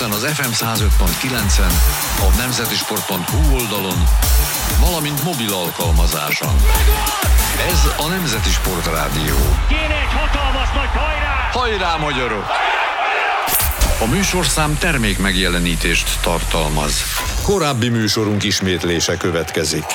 Budapesten az FM 105.9-en, a nemzetisport.hu oldalon, valamint mobil alkalmazáson. Ez a Nemzeti Sport Rádió. Kéne egy hatalmas nagy hajrá! Hajrá, magyarok! A műsorszám termék megjelenítést tartalmaz. Korábbi műsorunk ismétlése következik.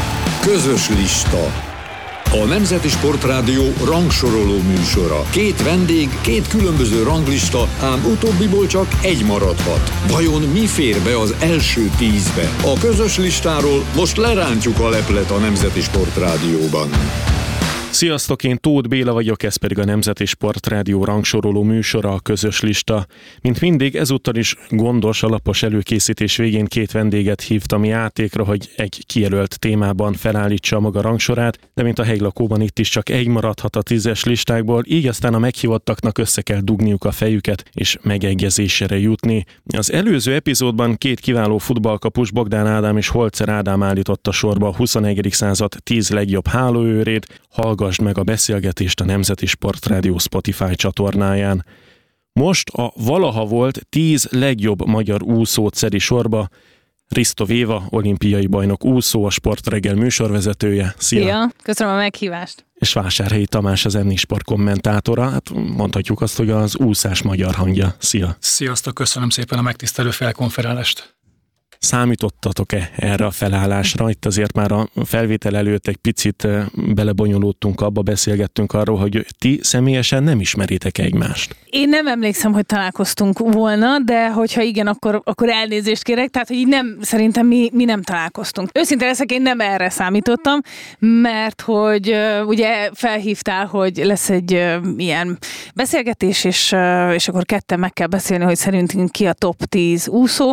Közös lista. A Nemzeti Sport Rádió rangsoroló műsora. 2 vendég, 2 különböző ranglista, ám utóbbiból csak egy maradhat. Vajon mi fér be az első 10-be? A közös listáról most lerántjuk a leplet a Nemzeti Sport Rádióban. Sziasztok, én Tóth Béla vagyok, ez pedig a Nemzeti Sport Rádió rangsoroló műsora, a közös lista. Mint mindig, ezúttal is gondos, alapos előkészítés végén 2 vendéget hívtam játékra, hogy egy kijelölt témában felállítsa a maga rangsorát, de mint a helylakóban itt is csak egy maradhat a 10-es listákból, így aztán a meghívottaknak össze kell dugniuk a fejüket és megegyezésre jutni. Az előző epizódban 2 kiváló futballkapus, Bogdán Ádám és Holzer Ádám állította sorba a 21. század 10 legjobb hálóőrét. Hallgassd meg a beszélgetést a Nemzeti Sport Rádió Spotify csatornáján. Most a valaha volt 10 legjobb magyar úszót szedi sorba Risztov Éva, olimpiai bajnok úszó, a Sportreggel műsorvezetője. Szia! Szia! Köszönöm a meghívást! És Vásárhelyi Tamás, az M4 Sport kommentátora. Hát mondhatjuk azt, hogy az úszás magyar hangja. Szia! Sziasztok, köszönöm szépen a megtisztelő felkonferálást. Számítottatok-e erre a felállásra? Itt azért már a felvétel előtt egy picit belebonyolódtunk abba, beszélgettünk arról, hogy ti személyesen nem ismeritek egymást. Én nem emlékszem, hogy találkoztunk volna, de hogyha igen, akkor elnézést kérek, tehát hogy így nem, szerintem mi nem találkoztunk. Őszintén leszek, én nem erre számítottam, mert hogy ugye felhívtál, hogy lesz egy ilyen beszélgetés, és akkor ketten meg kell beszélni, hogy szerintünk ki a top 10 úszó,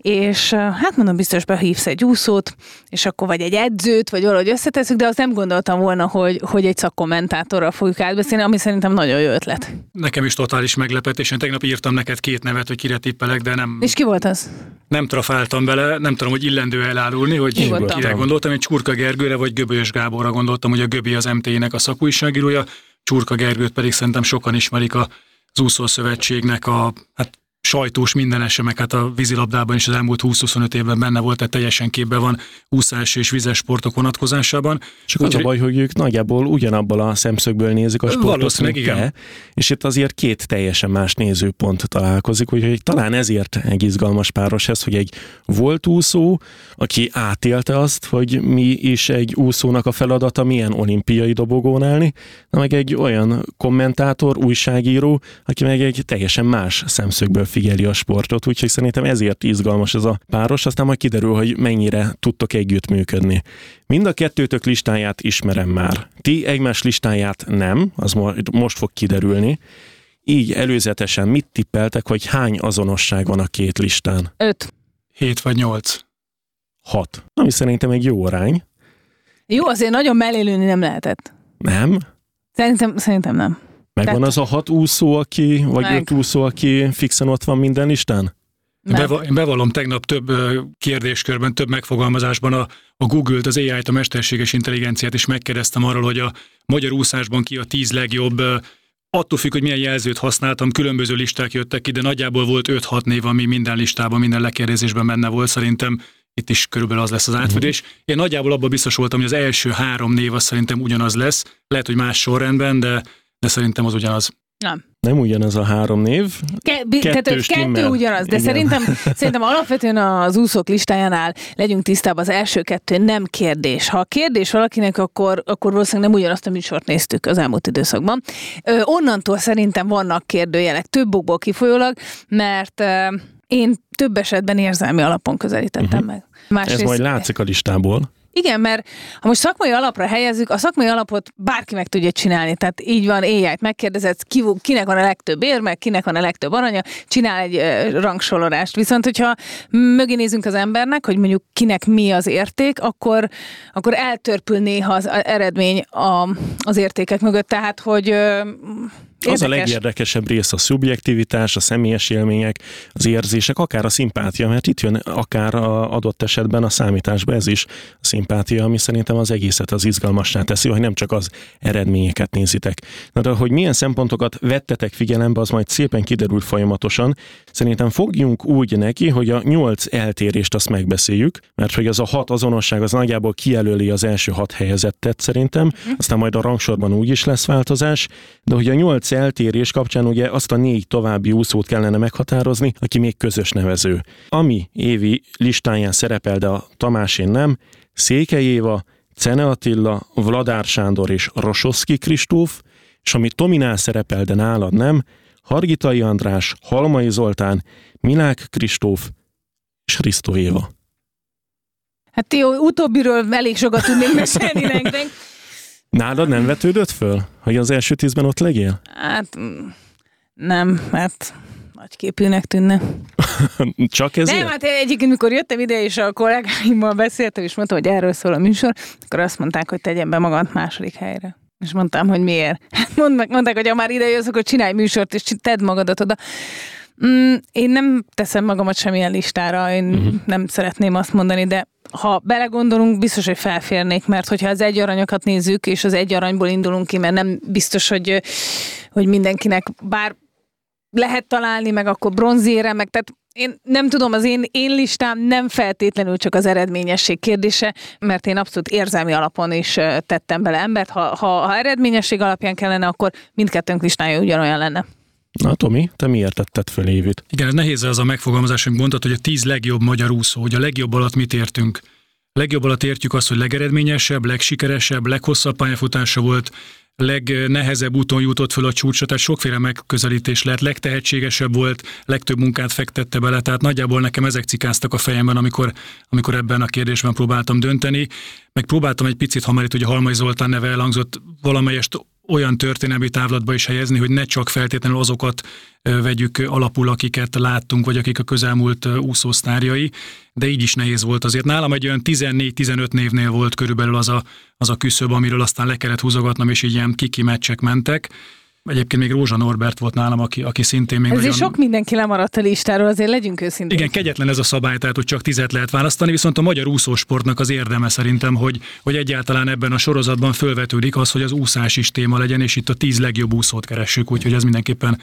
és hát mondom, biztos behívsz egy úszót, és akkor vagy egy edzőt, vagy valahogy összetesszük, de azt nem gondoltam volna, hogy egy szakkommentátorral fogjuk átbeszélni, ami szerintem nagyon jó ötlet. Nekem is totális meglepetés, én tegnap írtam neked 2 nevet, hogy kire tippelek, de nem... És ki volt az? Nem trafáltam bele, nem tudom, hogy illendő elárulni, hogy kire gondoltam. Én Csurka Gergőre vagy Göbölyös Gáborra gondoltam, hogy a Göbi az MT-nek a szakújságírója, Csurka Gergőt pedig szerintem sokan ismerik az úszószövetségnek a sajtós minden esemek, hát a vízilabdában is az elmúlt 20-25 évben benne volt, tehát teljesen képben van úszás és vizes sportok vonatkozásában. Csak az a baj, hogy ők nagyjából ugyanabból a szemszögből nézik a sportot, mint te, és itt azért 2 teljesen más nézőpont találkozik, úgyhogy talán ezért egy izgalmas páros ez, hogy egy volt úszó, aki átélte azt, hogy mi is egy úszónak a feladata, milyen olimpiai dobogón állni, na meg egy olyan kommentátor, újságíró, aki meg egy teljesen más szemszögből figyeli a sportot, úgyhogy szerintem ezért izgalmas ez a páros, aztán majd kiderül, hogy mennyire tudtok együttműködni. Mind a 2-tök listáját ismerem már. Ti egymás listáját nem, az most fog kiderülni. Így előzetesen mit tippeltek, hogy hány azonosság van a 2 listán? 5. 7 vagy 8. 6. Ami szerintem egy jó arány. Jó, azért nagyon mellélőni nem lehetett. Nem? Szerintem nem. Megvan az a 6 úszó, vagy 5 úszó, aki fixen ott van minden listán? Én bevallom, tegnap több kérdéskörben, több megfogalmazásban a Google-t, az AI-t, a mesterséges intelligenciát is megkérdeztem arról, hogy a magyar úszásban ki a 10 legjobb. Attól függ, hogy milyen jelzőt használtam, különböző listák jöttek ki, de nagyjából volt 5-6 név, ami minden listában, minden lekérdezésben benne volt. Szerintem itt is körülbelül az lesz az átfedés. Én nagyjából abban biztos voltam, hogy az első 3 név az szerintem ugyanaz lesz. Lehet, hogy más sorrendben, de szerintem az ugyanaz. Nem ugyanaz a 3 név. Kettő ugyanaz, de szerintem alapvetően az úszók listájánál legyünk tisztában, az első 2 nem kérdés. Ha a kérdés valakinek, akkor valószínűleg nem ugyanazt a műsort néztük az elmúlt időszakban. Onnantól szerintem vannak kérdőjelek, több okból kifolyólag, mert én több esetben érzelmi alapon közelítettem meg. Ez majd látszik a listából. Igen, mert ha most szakmai alapra helyezzük, a szakmai alapot bárki meg tudja csinálni. Tehát így van, AI-t megkérdezed, kinek van a legtöbb érme, kinek van a legtöbb aranya, csinál egy rangsorolást. Viszont, hogyha mögé nézünk az embernek, hogy mondjuk kinek mi az érték, akkor eltörpül néha az eredmény az értékek mögött. Tehát, hogy Az a legérdekesebb rész a szubjektivitás, a személyes élmények, az érzések, akár a szimpátia, mert itt jön akár adott esetben a számításba ez is a szimpátia, ami szerintem az egészet az izgalmassá teszi, hogy nem csak az eredményeket nézitek. Na de hogy milyen szempontokat vettetek figyelembe, az majd szépen kiderül folyamatosan. Szerintem fogjunk úgy neki, hogy a 8 eltérést azt megbeszéljük, mert hogy az a 6 azonosság az nagyjából kijelöli az első 6 helyezettet szerintem, aztán majd a rangsorban úgy is lesz változás, de hogy a 8 eltérés kapcsán ugye azt a 4 további úszót kellene meghatározni, aki még közös nevező. Ami Évi listáján szerepel, de a Tamásén nem, Székely Éva, Czene Attila, Vladár Sándor és Rososzki Kristóf, és ami Tominál szerepel, de nálad nem, Hargitai András, Halmai Zoltán, Milák Kristóf és Risztó Éva. Hát jó, utóbbiről elég sokat tudnék mesélni nektek. Nálad nem vetődött föl, hogy az első 10-ben ott legyél? Hát nem, mert nagyképűnek tűnne. Csak ezért? Nem, hát egyébként, mikor jöttem ide, és a kollégáimmal beszéltem, és mondtam, hogy erről szól a műsor, akkor azt mondták, hogy tegyen be magad második helyre. És mondtam, hogy miért. Hát mondták, hogy ha már ide jössz, akkor csinálj műsort, és tedd magadat oda. Én nem teszem magamat semmilyen listára, én nem szeretném azt mondani, de ha belegondolunk, biztos, hogy felférnék, mert hogyha az egy aranyokat nézzük, és az egy aranyból indulunk ki, mert nem biztos, hogy mindenkinek bár lehet találni, meg akkor bronzére, meg tehát én nem tudom, az én listám nem feltétlenül csak az eredményesség kérdése, mert én abszolút érzelmi alapon is tettem bele embert. Ha eredményesség alapján kellene, akkor mindkettőnk listája ugyanolyan lenne. Na Tomi, te miért tetted föl Évit? Igen, ez nehéz az a megfogalmazás, hogy mondtad, hogy a 10 legjobb magyar úszó, hogy a legjobb alatt mit értünk. A legjobb alatt értjük azt, hogy legeredményesebb, legsikeresebb, leghosszabb pályafutása volt, legnehezebb úton jutott föl a csúcsra, tehát sokféle megközelítés lehet, legtehetségesebb volt, legtöbb munkát fektette bele, tehát nagyjából nekem ezek cikáztak a fejemben, amikor ebben a kérdésben próbáltam dönteni. Meg próbáltam egy picit, ha már itt ugye Halmai Zoltán neve elhangzott, valamelyest olyan történelmi távlatba is helyezni, hogy ne csak feltétlenül azokat vegyük alapul, akiket láttunk, vagy akik a közelmúlt úszósztárjai, de így is nehéz volt azért. Nálam egy olyan 14-15 névnél volt körülbelül az a küszöb, amiről aztán le kellett húzogatnom, és így ilyen kiki meccsek mentek. Egyébként még Rózsa Norbert volt nálam, aki szintén még ezért sok mindenki lemaradt a listáról, azért legyünk őszinték. Igen, kegyetlen ez a szabály, tehát hogy csak 10 lehet választani, viszont a magyar úszósportnak az érdeme szerintem, hogy egyáltalán ebben a sorozatban fölvetődik az, hogy az úszás is téma legyen, és itt a 10 legjobb úszót keressük, úgyhogy ez mindenképpen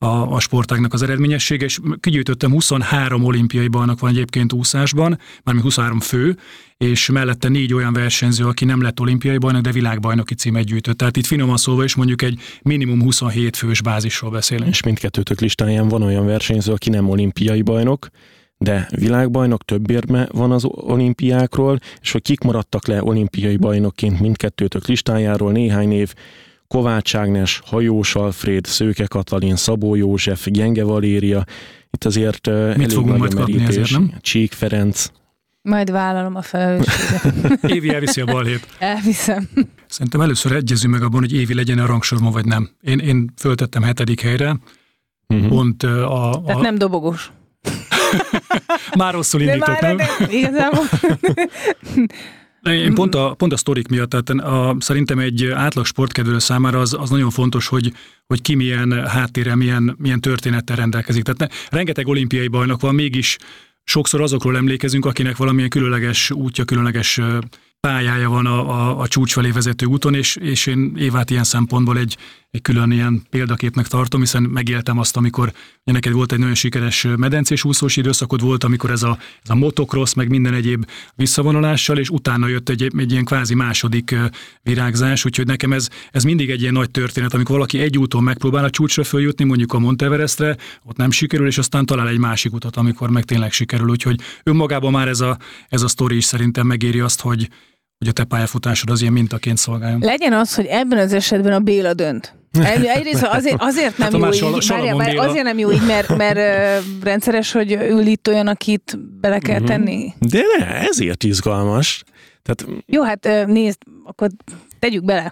a sportágnak az eredményessége, és kigyűjtöttem 23 olimpiai bajnok van egyébként úszásban, mármint 23 fő, és mellette 4 olyan versenyző, aki nem lett olimpiai bajnok, de világbajnoki címet gyűjtött. Tehát itt finoman szólva is mondjuk egy minimum 27 fős bázisról beszélünk. És mindkettőtök listáján van olyan versenyző, aki nem olimpiai bajnok, de világbajnok, több érme van az olimpiákról, és hogy kik maradtak le olimpiai bajnokként mindkettőtök listájáról, néhány név: Kovács Ágnes, Hajós Alfréd, Szőke Katalin, Szabó József, Gyenge Valéria. Itt azért elég nagy a merítés. Csík Ferenc. Majd vállalom a felelősséget. Évi elviszi a balhét. Elviszem. Szerintem először egyezünk meg abban, hogy Évi legyen a rangsorban, vagy nem. Én föltettem 7. helyre. Pont Tehát nem dobogós. Már rosszul indított, nem? Igazából. Én pont a sztorik miatt, tehát szerintem egy átlag sportkedvelő számára az nagyon fontos, hogy ki milyen háttérrel, milyen történettel rendelkezik. Tehát rengeteg olimpiai bajnok van, mégis sokszor azokról emlékezünk, akinek valamilyen különleges útja, különleges pályája van a csúcs felé vezető úton, és én Évát ilyen szempontból egy külön ilyen példaképnek tartom, hiszen megéltem azt, amikor neked volt egy nagyon sikeres medencés úszós időszakod volt, amikor ez a motocross, meg minden egyéb visszavonulással, és utána jött egy ilyen kvázi második virágzás, úgyhogy nekem ez mindig egy ilyen nagy történet, amikor valaki egy úton megpróbál a csúcsra följutni, mondjuk a Mount Everestre, ott nem sikerül, és aztán talál egy másik utat, amikor meg tényleg sikerül, úgyhogy önmagában már ez a sztori is szerintem megéri azt, hogy a te pályafutásod az ilyen mintaként szolgáljon. Legyen az, hogy ebben az esetben a Béla dönt. Egyrészt azért nem jó így, azért nem jó így, mert rendszeres, hogy ül itt olyan, akit bele kell tenni. De ne, ezért izgalmas. Tehát... Jó, hát nézd, akkor tegyük bele.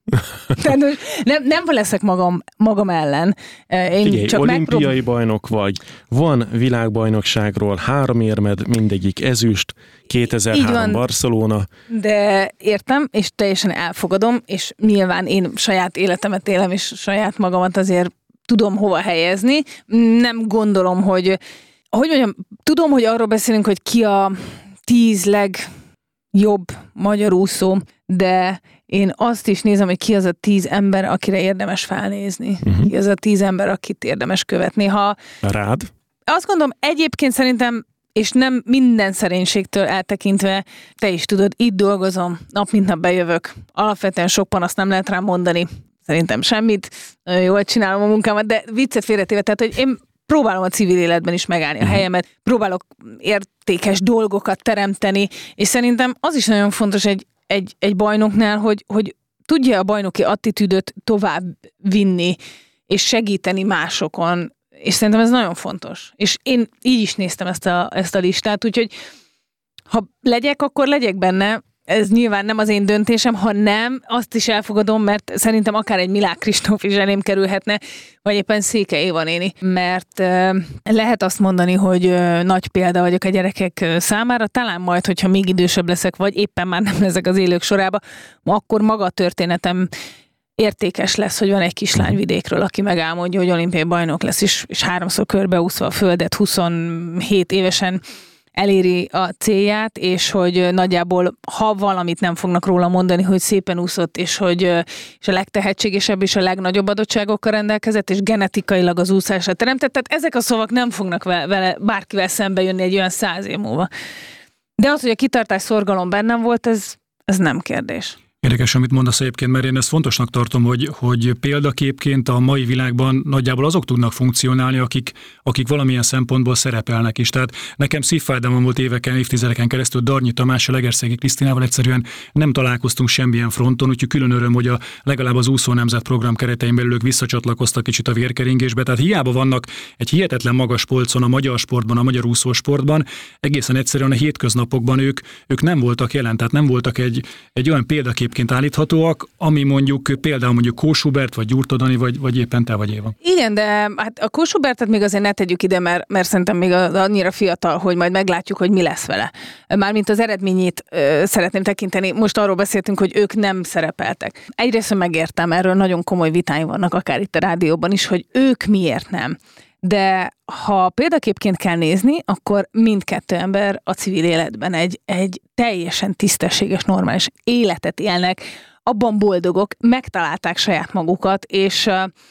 Tehát nem leszek magam ellen. Én Figyelj, csak olimpiai bajnok vagy, van világbajnokságról 3 érmed, mindegyik ezüst, 2003 Barcelona. De értem, és teljesen elfogadom, és nyilván én saját életemet élem, és saját magamat azért tudom hova helyezni. Nem gondolom, hogy mondjam, tudom, hogy arról beszélünk, hogy ki a 10 legjobb magyar úszó, de én azt is nézem, hogy ki az a 10 ember, akire érdemes felnézni. Ki az a 10 ember, akit érdemes követni. Rád? Azt gondolom, egyébként szerintem, és nem minden szerénységtől eltekintve, te is tudod, itt dolgozom, nap mint nap bejövök. Alapvetően sok panaszt nem lehet rám mondani. Szerintem semmit. Nagyon jól csinálom a munkámat, de viccet félretéve, tehát, hogy én próbálom a civil életben is megállni a helyemet, próbálok értékes dolgokat teremteni, és szerintem az is nagyon fontos egy bajnoknál, hogy tudja a bajnoki attitűdöt tovább vinni, és segíteni másokon, és szerintem ez nagyon fontos. És én így is néztem ezt a listát, úgyhogy ha legyek, akkor legyek benne. Ez nyilván nem az én döntésem, ha nem, azt is elfogadom, mert szerintem akár egy Milák Kristóf is elém kerülhetne, vagy éppen Széke Éva néni, mert lehet azt mondani, hogy nagy példa vagyok a gyerekek számára, talán majd, hogyha még idősebb leszek, vagy éppen már nem leszek az élők sorába, akkor maga a történetem értékes lesz, hogy van egy kislány vidékről, aki megálmodja, hogy olimpiai bajnok lesz, és 3-szor körbeúszva a földet 27 évesen eléri a célját, és hogy nagyjából, ha valamit nem fognak róla mondani, hogy szépen úszott, és hogy és a legtehetségesebb és a legnagyobb adottságokkal rendelkezett, és genetikailag az úszásra teremtett. Tehát ezek a szavak nem fognak vele bárkivel szembe jönni egy olyan 100 év múlva. De az, hogy a kitartás, szorgalom bennem volt, ez nem kérdés. Érdekes, amit mondasz egyébként, mert én ezt fontosnak tartom, hogy példaképként a mai világban nagyjából azok tudnak funkcionálni, akik valamilyen szempontból szerepelnek is. Tehát nekem szívfájdalmam volt évtizedeken keresztül Darnyi Tamással, Egerszegi Krisztinával egyszerűen nem találkoztunk semmilyen fronton, úgyhogy külön öröm, hogy legalább az úszó nemzet program keretein belül ők visszacsatlakoztak kicsit a vérkeringésbe. Tehát hiába vannak egy hihetetlen magas polcon a magyar sportban, a magyar úszósportban, egészen egyszerűen a hétköznapokban ők nem voltak jelen, tehát nem voltak egy olyan példakép állíthatóak, ami például Kós Hubert, vagy Gyurtó Dani, vagy éppen te vagy Éva. Igen, de hát a Kós Hubertet még azért ne tegyük ide, mert szerintem még annyira fiatal, hogy majd meglátjuk, hogy mi lesz vele. Mármint az eredményét szeretném tekinteni. Most arról beszéltünk, hogy ők nem szerepeltek. Egyrészt megértem, erről nagyon komoly vitáim vannak, akár itt a rádióban is, hogy ők miért nem. De ha példaképként kell nézni, akkor mindkettő ember a civil életben egy teljesen tisztességes, normális életet élnek, abban boldogok, megtalálták saját magukat, és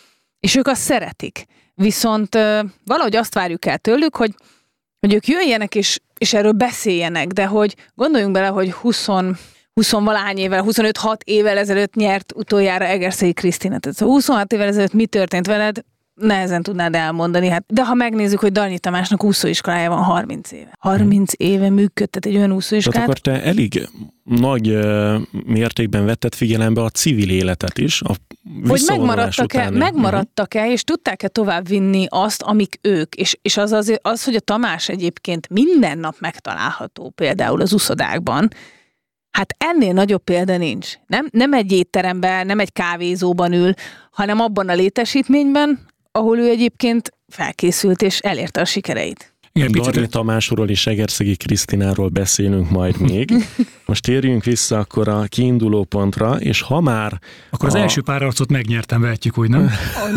ők azt szeretik. Viszont valahogy azt várjuk el tőlük, hogy ők jöjjenek és erről beszéljenek, de hogy gondoljunk bele, hogy 20-valahány évvel, 25-6 évvel ezelőtt nyert utoljára Egerszegi Krisztina. Tehát 26 évvel ezelőtt mi történt veled? Nehezen tudnád elmondani. Hát, de ha megnézzük, hogy Darnyi Tamásnak úszóiskolája van 30 éve. 30 éve működtet egy olyan úszóiskolát. Tehát akkor te elég nagy mértékben vetted figyelembe a civil életet is, a visszavonulás után. Megmaradtak-e, és tudták-e tovább vinni azt, amik ők, és az, hogy a Tamás egyébként minden nap megtalálható például az úszodákban, hát ennél nagyobb példa nincs. Nem egy étteremben, nem egy kávézóban ül, hanem abban a létesítményben, ahol ő egyébként felkészült és elérte a sikereit. Darnyi Tamásról és Egerszegi Krisztináról beszélünk majd még. Most térjünk vissza akkor a kiinduló pontra, és ha már... Akkor az első pár arcot megnyertem, vehetjük úgy, nem?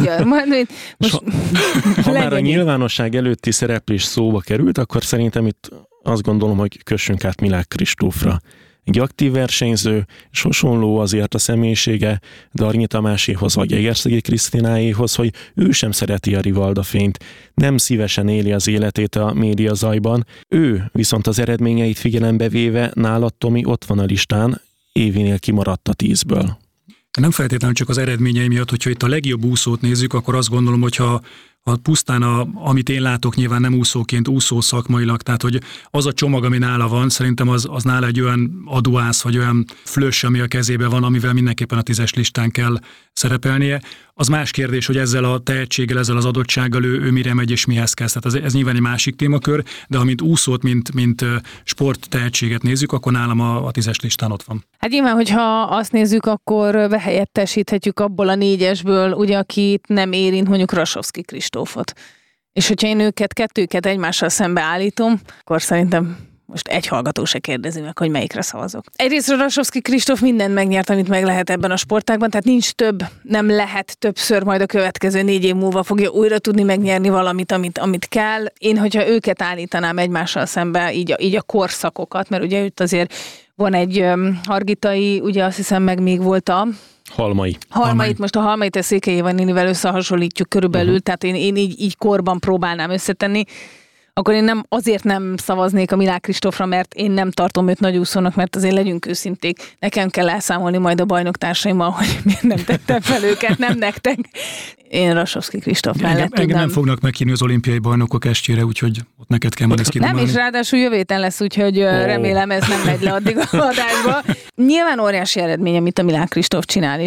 Ha már a nyilvánosság előtti szereplés szóba került, akkor szerintem itt azt gondolom, hogy kössünk át Milák Kristófra. Egy aktív versenyző, és hasonló azért a személyisége Darnyi Tamáséhoz vagy Egerszegi Krisztináéhoz, hogy ő sem szereti a rivaldafényt, nem szívesen éli az életét a média zajban. Ő viszont az eredményeit figyelembe véve nálad, Tomi, ott van a listán, Évinél kimaradt a 10-ből. Nem feltétlenül csak az eredményei miatt, hogyha itt a legjobb úszót nézzük, akkor azt gondolom, hogy ha pusztán amit én látok, nyilván nem úszóként, úszó szakmailag, tehát hogy az a csomag, ami nála van, szerintem az nála egy olyan aduász, vagy olyan flöss, ami a kezébe van, amivel mindenképpen a 10-es listán kell szerepelnie. Az más kérdés, hogy ezzel a tehetséggel, ezzel az adottsággal ő mire megy és mihez kezd. Tehát ez nyilván egy másik témakör, de ha mint úszót, mint sport tehetséget nézzük, akkor nálam a 10-es listán ott van. Hát nyilván, hogyha azt nézzük, akkor behelyettesíthetjük abból a 4-esből, ugye, akit nem érint, mondjuk Rasovszky Kristófot. És hogyha én kettőket egymással szembe állítom, akkor szerintem most egy hallgató se kérdezi meg, hogy melyikre szavazok. Egyrészt Rasovszky Kristóf mindent megnyert, amit meg lehet ebben a sportágban, tehát nincs több, nem lehet többször, majd a következő 4 év múlva fogja újra tudni megnyerni valamit, amit kell. Én, hogyha őket állítanám egymással szembe, így a korszakokat, mert ugye itt azért van egy Hargitai, ugye azt hiszem meg még volt a Halmait, most a Halmait a Székely Éva nénivel összehasonlítjuk körülbelül, tehát én így korban próbálnám összetenni, akkor én azért nem szavaznék a Milák Kristófra, mert én nem tartom őt nagyúszónak, mert azért legyünk őszinték. Nekem kell elszámolni majd a bajnoktársaimmal, hogy miért nem tettem fel őket, nem nektek. Én Rasovszky Kristóf mellett engem nem fognak meghívni az olimpiai bajnokok estjére, úgyhogy ott neked kell majd ezt kidumálni. Nem, és ráadásul jövő héten lesz, úgyhogy remélem ez nem megy le addig a adásba. Nyilván óriási eredmény, amit a Milák Kristóf csinál,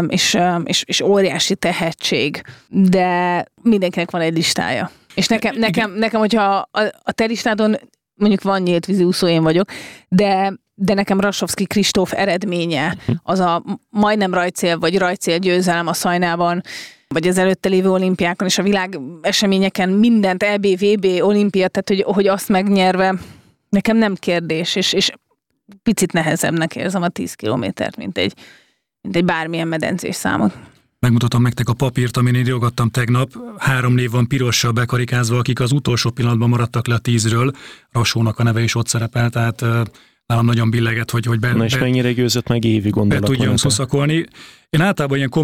és óriási tehetség, de mindenkinek van egy listája. És nekem hogyha a te listádon mondjuk van nyílt vízi úszó, én vagyok, de nekem Rasovszky Kristóf eredménye, az a majdnem rajtcél, vagy rajtcél győzelem a Szajnában, vagy az előtte lévő olimpiákon, és a világ eseményeken mindent, EB, VB, olimpia, tehát hogy azt megnyerve, nekem nem kérdés, és picit nehezebbnek érzem a 10 kilométert, mint egy bármilyen medencés számot. Megmutatom nektek a papírt, amin én írogattam tegnap. 3 név van pirossal bekarikázva, akik az utolsó pillanatban maradtak le a 10-ről. Rasónak a neve is ott szerepel, tehát nálam nagyon billeget, hogy Na és mennyire győzött meg Évi, gondolat? Be tudjam szuszakolni. Én általában ilyen